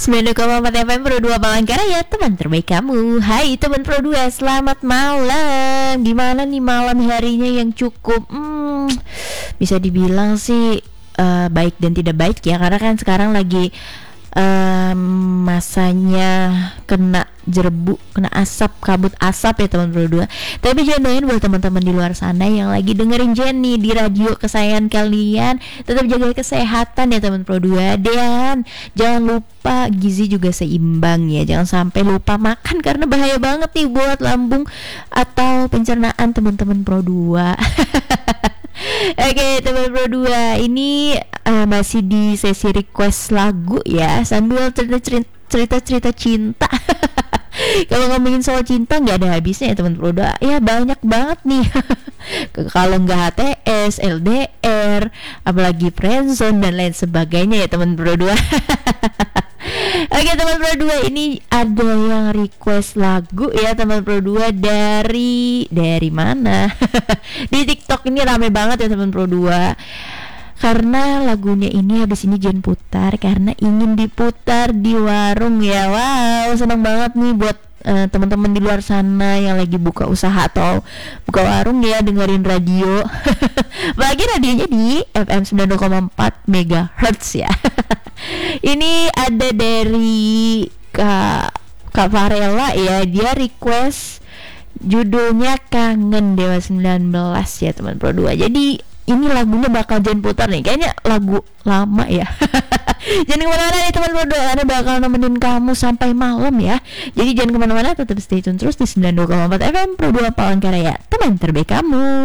92,4 FM Pro 2 Palangkaraya, teman terbaik kamu. Hai teman Pro 2, selamat malam. Gimana nih malam harinya yang cukup bisa dibilang sih baik dan tidak baik ya. Karena kan sekarang lagi masanya kena jerbu, kena asap, kabut asap ya teman Pro 2. Tapi jangan doain buat teman-teman di luar sana yang lagi dengerin Jenny di radio kesayangan kalian, tetap jaga kesehatan ya teman Pro 2. Dan jangan lupa gizi juga seimbang ya. Jangan sampai lupa makan karena bahaya banget nih buat lambung atau pencernaan teman-teman Pro 2. Oke teman Pro 2, ini masih di sesi request lagu ya, sambil cerita-cerita cinta. Kalau ngomongin soal cinta nggak ada habisnya ya teman Pro 2. Ya banyak banget nih. Kalau nggak HTS, LDR, apalagi friendzone dan lain sebagainya ya teman Pro 2. Oke teman Pro 2, ini ada yang request lagu ya teman Pro 2 dari mana? Di TikTok ini rame banget ya teman Pro 2. Karena lagunya ini habis ini Jen putar karena ingin diputar di warung ya. Wow, senang banget nih buat teman-teman di luar sana yang lagi buka usaha atau buka warung ya, dengerin radio. Bagi radionya di FM 90,4 MHz ya. Ini ada dari Kak Varela ya, dia request judulnya Kangen Dewa 19 ya teman Pro 2. Jadi ini lagunya bakal Jen putar nih, kayaknya lagu lama ya. Jangan kemana-mana nih teman Pro 2, karena bakal nemenin kamu sampai malam ya. Jadi jangan kemana-mana, tetap stay tune terus di 92,4 FM Pro 2 Palangkaraya, teman terbaik kamu.